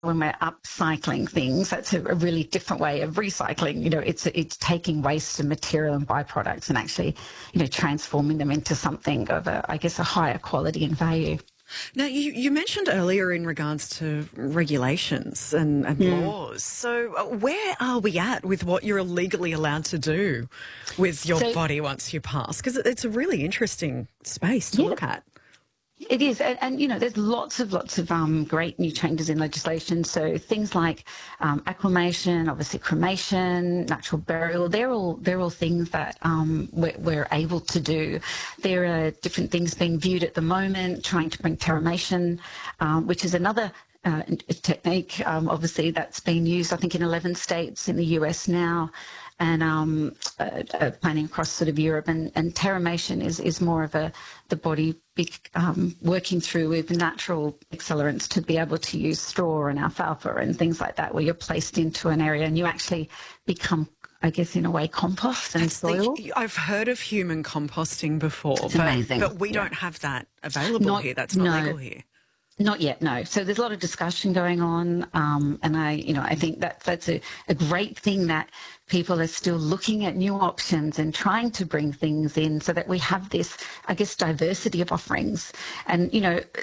when we're upcycling things, that's a really different way of recycling. It's taking waste and material and byproducts and actually, transforming them into something of I guess, a higher quality and value. Now, you mentioned earlier in regards to regulations and laws. So where are we at with what you're legally allowed to do with your body once you pass? Because it's a really interesting space to look at. It is, and there's lots of great new changes in legislation. So things like acclimation, obviously cremation, natural burial, they're all things that we're able to do. There are different things being viewed at the moment, trying to bring terramation, which is another technique, obviously, that's being used, I think, in 11 states in the US now, and planning across sort of Europe. And terramation is more of the body working through with natural accelerants to be able to use straw and alfalfa and things like that, where you're placed into an area and you actually become, I guess, in a way, compost and soil. I've heard of human composting before, it's amazing. But we don't have that available here. That's not legal here. Not yet, no. So there's a lot of discussion going on, and I think that's a great thing that people are still looking at new options and trying to bring things in so that we have this, I guess, diversity of offerings. And,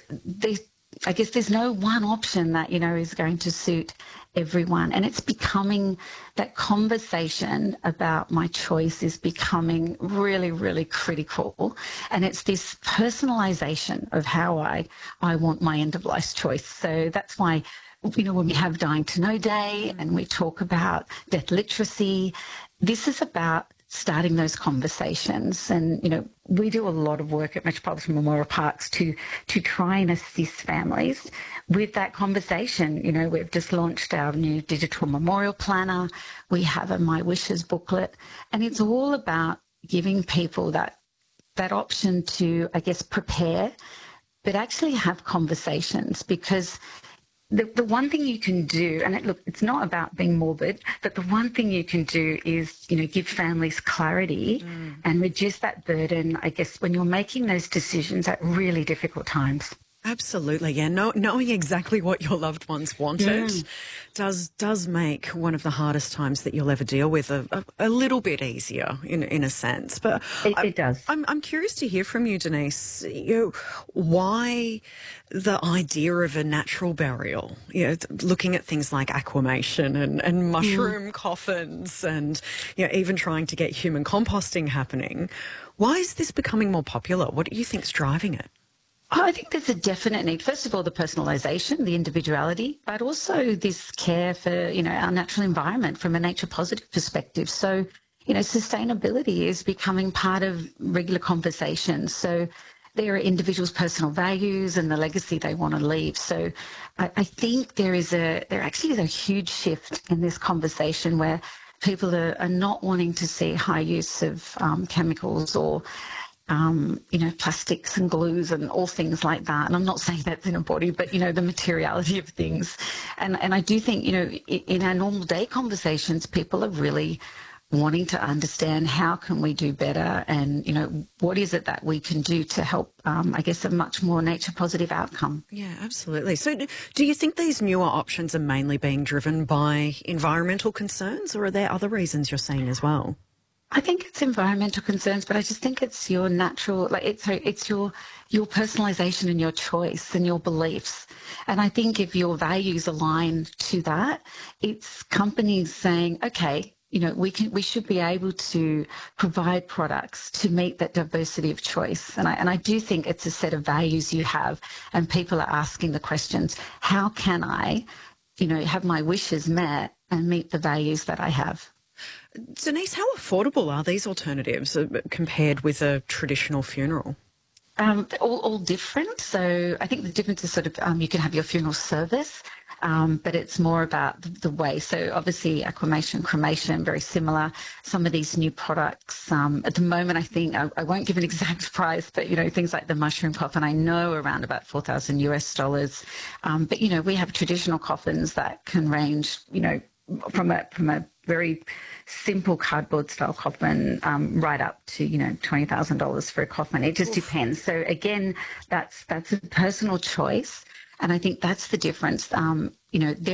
I guess there's no one option that, is going to suit everyone. And it's becoming, that conversation about my choice is becoming really, really critical. And it's this personalisation of how I want my end-of-life choice. So that's why, when we have Dying to Know Day and we talk about death literacy, this is about starting those conversations. And, we do a lot of work at Metropolitan Memorial Parks to try and assist families with that conversation. We've just launched our new digital memorial planner. We have a My Wishes booklet, and it's all about giving people that option to, I guess, prepare, but actually have conversations. Because the one thing you can do, and it's not about being morbid, but the one thing you can do is, give families clarity and reduce that burden, I guess, when you're making those decisions at really difficult times. Absolutely, yeah. Knowing exactly what your loved ones wanted does make one of the hardest times that you'll ever deal with a little bit easier in a sense. But it does. I'm curious to hear from you, Denise. Why the idea of a natural burial? Looking at things like aquamation and mushroom coffins, and even trying to get human composting happening. Why is this becoming more popular? What do you think's driving it? I think there's a definite need. First of all, the personalisation, the individuality, but also this care for, our natural environment from a nature positive perspective. So, sustainability is becoming part of regular conversations. So there are individuals' personal values and the legacy they want to leave. So I think there actually is a huge shift in this conversation where people are not wanting to see high use of chemicals or plastics and glues and all things like that. And I'm not saying that's in a body, but, the materiality of things. And I do think, in our normal day conversations, people are really wanting to understand how can we do better and, what is it that we can do to help, I guess, a much more nature positive outcome. Yeah, absolutely. So do you think these newer options are mainly being driven by environmental concerns, or are there other reasons you're seeing as well? I think it's environmental concerns, but I just think it's your natural, it's your personalisation and your choice and your beliefs. And I think if your values align to that, it's companies saying, okay, we should be able to provide products to meet that diversity of choice. And I do think it's a set of values you have, and people are asking the questions, how can I, have my wishes met and meet the values that I have? Denise, how affordable are these alternatives compared with a traditional funeral? All different. So I think the difference is sort of you can have your funeral service, but it's more about the way. So obviously aquamation, cremation, very similar. Some of these new products, at the moment, I think, I won't give an exact price, but, things like the mushroom coffin, I know around about $4,000 US. But, we have traditional coffins that can range, from a very simple cardboard style coffin right up to $20,000 for a coffin. It just depends. So again, that's a personal choice, and I think that's the difference. There